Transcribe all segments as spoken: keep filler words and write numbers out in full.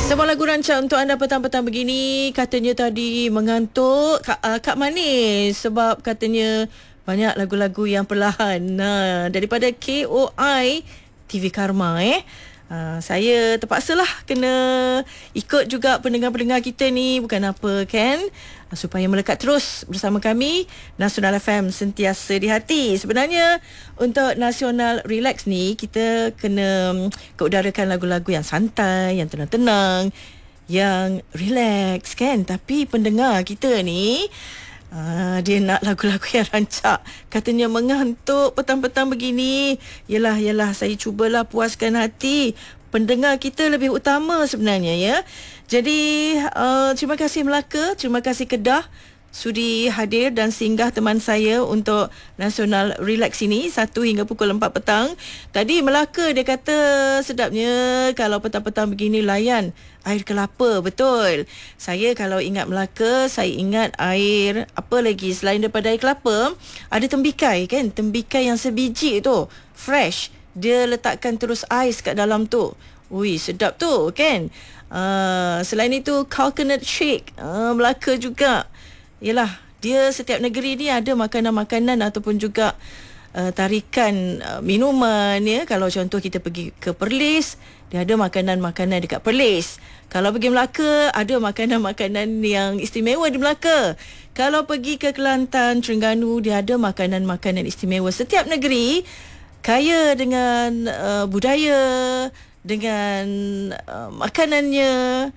Sebuah lagu rancak untuk anda petang-petang begini. Katanya tadi mengantuk Kak, uh, Kak Manis, sebab katanya banyak lagu-lagu yang perlahan. Nah, daripada K O I T V Karma eh. Uh, saya terpaksalah kena ikut juga pendengar-pendengar kita ni, bukan apa kan, uh, supaya melekat terus bersama kami. Nasional F M, sentiasa di hati. Sebenarnya untuk Nasional Relax ni, kita kena um, keudarakan lagu-lagu yang santai, yang tenang-tenang, yang relax kan. Tapi pendengar kita ni, Ah, dia nak lagu-lagu yang rancak. Katanya mengantuk petang-petang begini. Yelah, yelah, saya cubalah puaskan hati pendengar kita lebih utama sebenarnya ya. Jadi uh, terima kasih Melaka, terima kasih Kedah sudi hadir dan singgah teman saya untuk Nasional Relax ini satu hingga pukul empat petang. Tadi Melaka dia kata sedapnya kalau petang-petang begini layan air kelapa. Betul. Saya kalau ingat Melaka, saya ingat air apa lagi selain daripada air kelapa, ada tembikai kan, tembikai yang sebiji tu, fresh. Dia letakkan terus ais kat dalam tu. Ui, sedap tu kan. Uh, selain itu coconut shake, uh, Melaka juga. Yalah, dia setiap negeri ni ada makanan-makanan ataupun juga uh, tarikan uh, minuman ya. Kalau contoh kita pergi ke Perlis, dia ada makanan-makanan dekat Perlis. Kalau pergi Melaka, ada makanan-makanan yang istimewa di Melaka. Kalau pergi ke Kelantan, Terengganu, dia ada makanan-makanan istimewa. Setiap negeri kaya dengan uh, budaya, dengan uh, makanannya,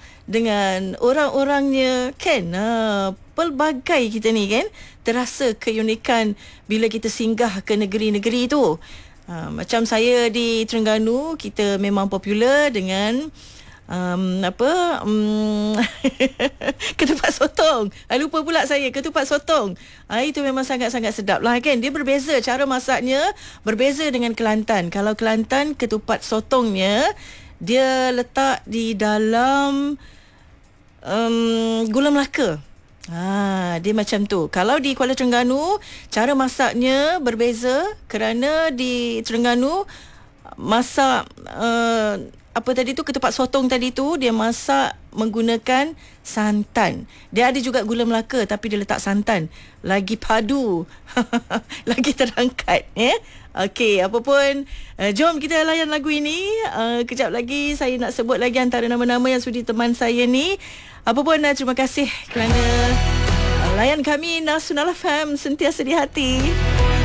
dengan orang-orangnya kan. Uh, pelbagai kita ni kan, terasa keunikan bila kita singgah ke negeri-negeri tu. Uh, macam saya di Terengganu, kita memang popular dengan um, apa um, ketupat sotong. Ah, lupa pula saya, ketupat sotong. Ah, itu memang sangat-sangat sedap lah kan. Dia berbeza, cara masaknya berbeza dengan Kelantan. Kalau Kelantan, ketupat sotongnya dia letak di dalam um, gula Melaka. Ah, dia macam tu. Kalau di Kuala Terengganu, cara masaknya berbeza kerana di Terengganu masak uh, apa tadi tu, ketupat sotong tadi tu dia masak menggunakan santan. Dia ada juga gula Melaka tapi dia letak santan. Lagi padu. Lagi terangkat ya. Okey, apa pun, uh, jom kita layan lagu ini. Uh, kejap lagi saya nak sebut lagi antara nama-nama yang sudi teman saya ni. Apa pun, uh, terima kasih kerana uh, layan kami. Nasional F M, sentiasa di hati.